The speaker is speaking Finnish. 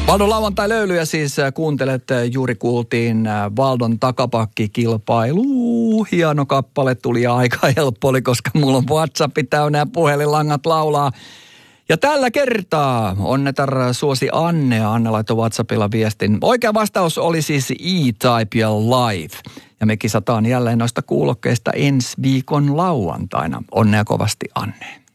Valdon lauantai-löylyjä siis kuuntelet. Juuri kuultiin Valdon takapakkikilpailu. Hieno kappale tuli ja aika helppo oli, koska mulla on WhatsApp täynnä ja puhelinlangat laulaa. Ja tällä kertaa onnetar suosi Anne. Anne laittoi WhatsAppilla viestin. Oikea vastaus oli siis E-Type ja Live. Ja me kisataan jälleen noista kuulokkeista ensi viikon lauantaina. Onnea kovasti Anne.